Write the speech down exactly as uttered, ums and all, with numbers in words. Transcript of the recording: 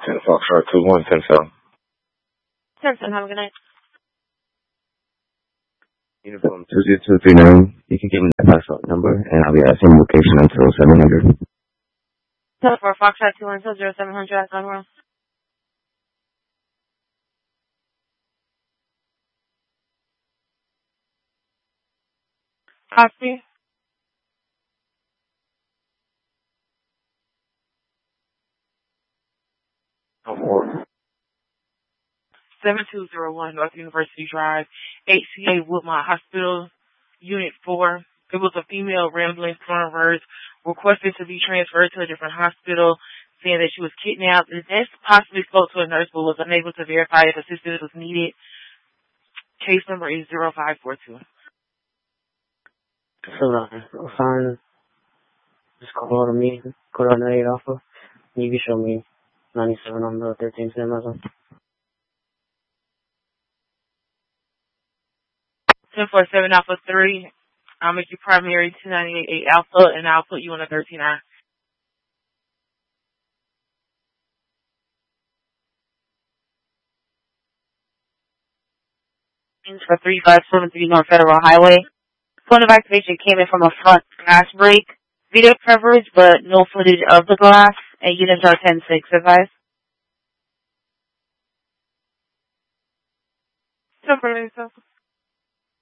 ten Foxtrot two one, ten seven. ten seven, have a good night. Uniform two zero two three nine. You can give me that passport number, and I'll be at the same location until seven hundred. ten four, Foxtrot two one, zero seven hundred at Sunrise. Copy. seven two zero one North University Drive, H C A Woodmont Hospital, Unit four. It was a female rambling foreign words, requested to be transferred to a different hospital, saying that she was kidnapped. The nurse possibly spoke to a nurse but was unable to verify if assistance was needed. Case number is zero five four two. So, uh, fine. Just call to me, go to ninety-eight Alpha. You can show me ninety-seven on the thirteenth Amazon. ten four seven Alpha three. I'll make you primary two ninety-eight Alpha, and I'll put you on a thirteen I. For three five seven three North Federal Highway. Point of activation came in from a front glass break. Video coverage, but no footage of the glass. And units are ten six, advice. Temporary,